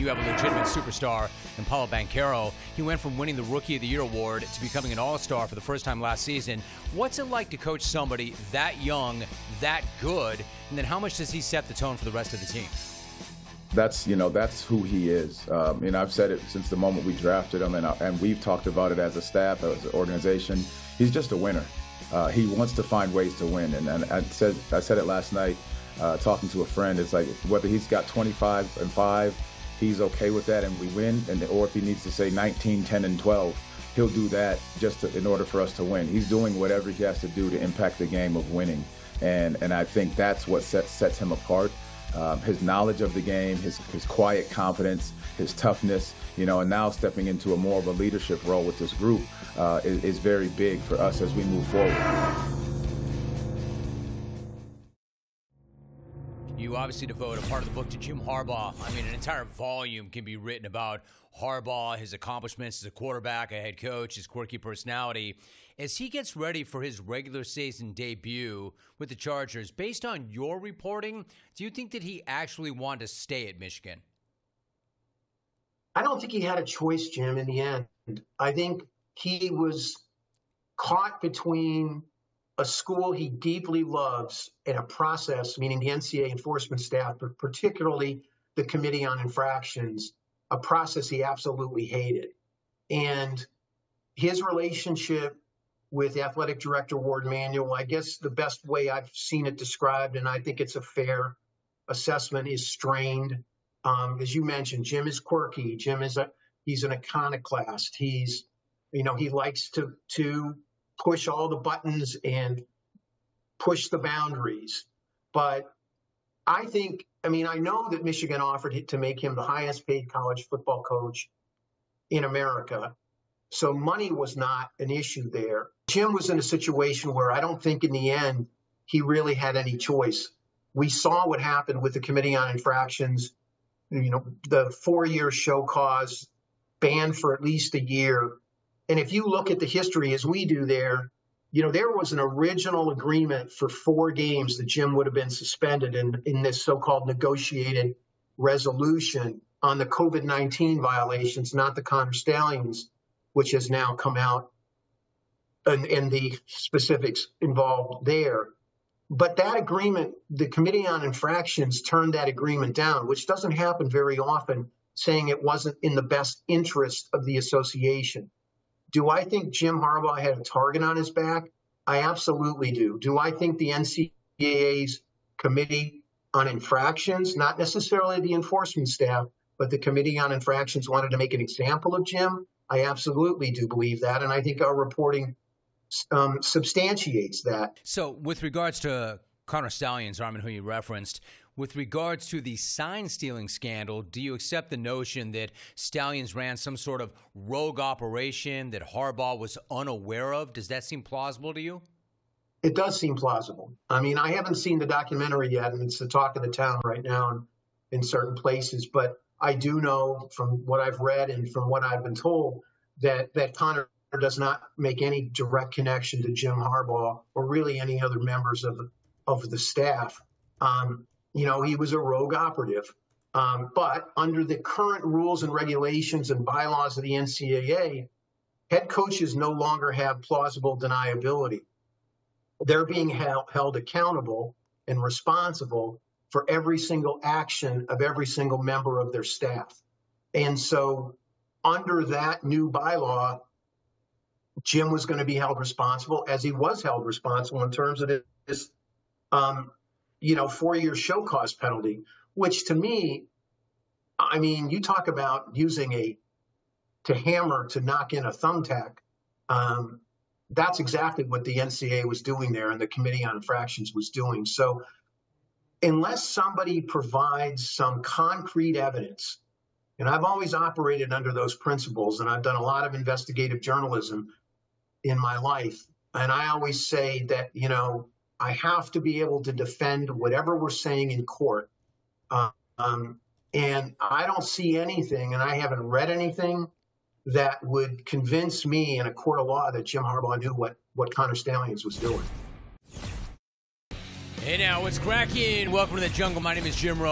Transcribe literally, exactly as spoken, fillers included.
do have a legitimate superstar in Paolo Banchero. He went from winning the Rookie of the Year award to becoming an all-star for the first time last season. What's it like to coach somebody that young, that good, and then how much does he set the tone for the rest of the team? That's, you know, that's who he is. Um, and I've said it since the moment we drafted him, and, and we've talked about it as a staff, as an organization. He's just a winner. Uh, he wants to find ways to win. And, and I said I said it last night, uh, talking to a friend. It's like whether he's got twenty-five and five, he's okay with that, and we win. And or if he needs to say nineteen, ten, and twelve, he'll do that just to, in order for us to win. He's doing whatever he has to do to impact the game of winning. And and I think that's what sets sets him apart. Um, his knowledge of the game, his his quiet confidence, his toughness, you know, and now stepping into a more of a leadership role with this group uh, is, is very big for us as we move forward. You obviously devote a part of the book to Jim Harbaugh. I mean, an entire volume can be written about Harbaugh, his accomplishments as a quarterback, a head coach, his quirky personality. As he gets ready for his regular season debut with the Chargers, based on your reporting, do you think that he actually wanted to stay at Michigan? I don't think he had a choice, Jim, in the end. I think he was caught between a school he deeply loves and a process, meaning the N C double A enforcement staff, but particularly the Committee on Infractions, a process he absolutely hated. And his relationship with Athletic Director Ward Manuel, I guess the best way I've seen it described, and I think it's a fair assessment, is strained. Um, as you mentioned, Jim is quirky. Jim is a he's an iconoclast. He's, you know, he likes to to push all the buttons and push the boundaries. But I think, I mean, I know that Michigan offered to make him the highest paid college football coach in America. So money was not an issue there. Jim was in a situation where I don't think in the end he really had any choice. We saw what happened with the Committee on Infractions, you know, the four-year show cause, banned for at least a year. And if you look at the history as we do there, you know, there was an original agreement for four games that Jim would have been suspended in, in this so-called negotiated resolution on the COVID nineteen violations, not the Connor Stalions, which has now come out, and, and the specifics involved there. But that agreement, the Committee on Infractions turned that agreement down, which doesn't happen very often, saying it wasn't in the best interest of the association. Do I think Jim Harbaugh had a target on his back? I absolutely do. Do I think the N C double A's Committee on Infractions, not necessarily the enforcement staff, but the Committee on Infractions wanted to make an example of Jim? I absolutely do believe that, and I think our reporting um, substantiates that. So with regards to Connor Stalions, Armin, who you referenced, with regards to the sign-stealing scandal, do you accept the notion that Stalions ran some sort of rogue operation that Harbaugh was unaware of? Does that seem plausible to you? It does seem plausible. I mean, I haven't seen the documentary yet, and it's the talk of the town right now in, in certain places, but I do know from what I've read and from what I've been told that, that Connor does not make any direct connection to Jim Harbaugh or really any other members of, of the staff. Um, you know, he was a rogue operative. Um, but under the current rules and regulations and bylaws of the N C double A, head coaches no longer have plausible deniability. They're being held, held accountable and responsible for every single action of every single member of their staff. And so under that new bylaw, Jim was going to be held responsible, as he was held responsible in terms of this, um, you know, four-year show cause penalty, which to me, I mean, you talk about using a, to hammer to knock in a thumbtack. Um, that's exactly what the N C double A was doing there and the Committee on Infractions was doing. So unless somebody provides some concrete evidence, and I've always operated under those principles, and I've done a lot of investigative journalism in my life, and I always say that, you know, I have to be able to defend whatever we're saying in court. Um, and I don't see anything, and I haven't read anything that would convince me in a court of law that Jim Harbaugh knew what, what Connor Stalions was doing. Hey now, what's cracking? Welcome to the jungle. My name is Jim Rome.